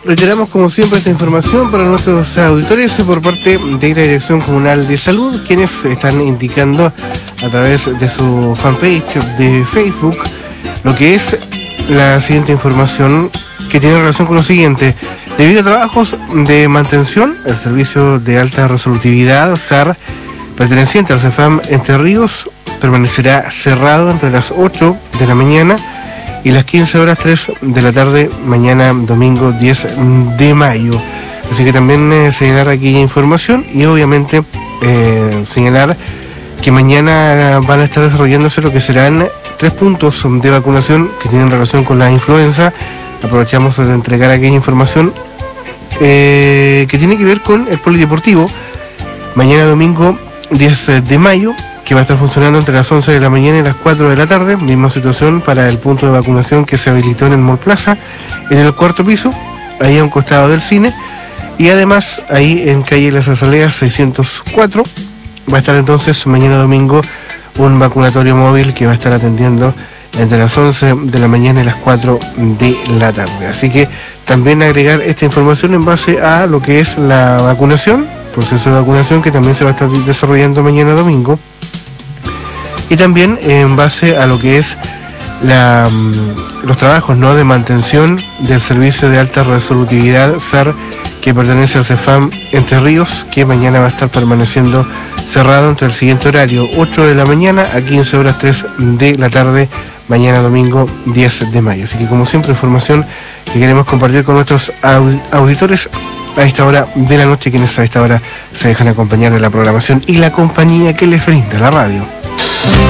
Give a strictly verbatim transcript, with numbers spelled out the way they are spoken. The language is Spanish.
reiteramos como siempre esta información para nuestros auditores por parte de la Dirección Comunal de Salud, quienes están indicando a través de su fanpage de Facebook lo que es la siguiente información que tiene relación con lo siguiente. Debido a trabajos de mantención, el servicio de alta resolutividad S A R perteneciente al CEFAM Entre Ríos permanecerá cerrado entre las ocho de la mañana y las quince horas tres de la tarde, mañana domingo diez de mayo. Así que también eh, señalar aquí información y obviamente eh, señalar que mañana van a estar desarrollándose lo que serán tres puntos de vacunación que tienen relación con la influenza. Aprovechamos de entregar aquella información eh, que tiene que ver con el polideportivo. Mañana domingo diez de mayo, que va a estar funcionando entre las once de la mañana y las cuatro de la tarde. Misma situación para el punto de vacunación que se habilitó en el Mall Plaza, en el cuarto piso, ahí a un costado del cine. Y además, ahí en calle Las Azaleas seiscientos cuatro, va a estar entonces mañana domingo un vacunatorio móvil que va a estar atendiendo entre las once de la mañana y las cuatro de la tarde. Así que también agregar esta información en base a lo que es la vacunación, proceso de vacunación que también se va a estar desarrollando mañana domingo. Y también en base a lo que es la, los trabajos, ¿no?, de mantención del servicio de alta resolutividad S A R que pertenece al CEFAM Entre Ríos, que mañana va a estar permaneciendo cerrado entre el siguiente horario, ocho de la mañana a quince horas tres de la tarde, mañana domingo diez de mayo. Así que como siempre, información que queremos compartir con nuestros auditores a esta hora de la noche, quienes a esta hora se dejan acompañar de la programación y la compañía que les brinda la radio.